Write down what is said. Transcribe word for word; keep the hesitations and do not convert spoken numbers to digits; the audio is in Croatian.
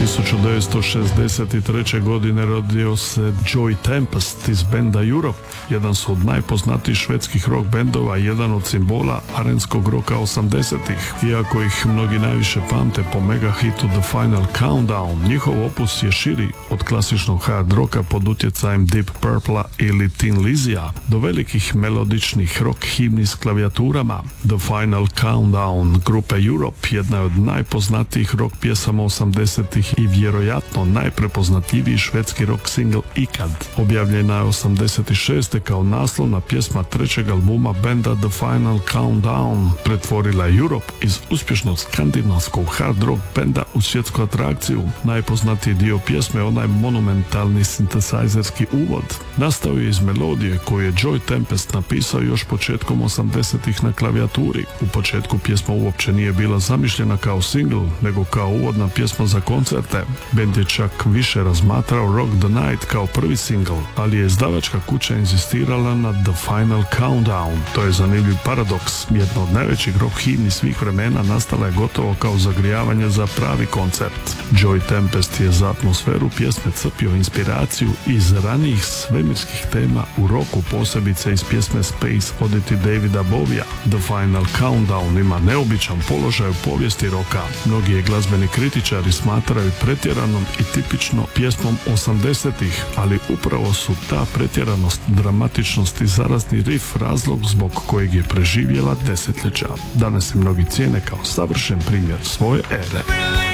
tisuću devetsto šezdeset treće. godine rodio se Joy Tempest iz benda Europe. Jedan su od najpoznatijih švedskih rock bendova, jedan od simbola arenskog roka osamdesetih. Iako ih mnogi najviše pamte po mega hitu The Final Countdown, njihov opus je širi od klasičnog hard roka pod utjecajem Deep Purple ili Tin Lizzy-a do velikih melodičnih rock himni s klavijaturama. The Final Countdown grupe Europe jedna je od najpoznatijih rock pjesama osamdesetih i vjerojatno najprepoznatljiviji švedski rock single ikad. Objavljena je osamdeset šeste. kao naslovna pjesma trećeg albuma benda The Final Countdown. Pretvorila je Europe iz uspješnog skandinavskog hard rock benda u svjetsku atrakciju. Najpoznatiji dio pjesme je onaj monumentalni sintesajzerski uvod. Nastao je iz melodije koju je Joy Tempest napisao još početkom osamdesetih na klavijaturi. U početku pjesma uopće nije bila zamišljena kao single, nego kao uvodna pjesma za koncerte. Bend je čak više razmatrao Rock the Night kao prvi single, ali je izdavačka kuća inzistirala na The Final Countdown. To je zanimljiv paradoks. Jedna od najvećih rock himni svih vremena nastala je gotovo kao zagrijavanje za pravi koncert. Joy Tempest je za atmosferu pjesme crpio inspiraciju iz ranijih svemirskih tema u roku, posebice iz pjesme Space Oddity Davida Bowija. The Final Countdown ima neobičan položaj u povijesti roka. Mnogi je glazbeni kritičari smatraju pretjeranom i tipično pjesmom osamdesetih, ali upravo su ta pretjeranost, dramatičnost i zarazni riff razlog zbog kojeg je preživjela desetljeća. Danas se mnogi cijene kao savršen primjer svoje ere.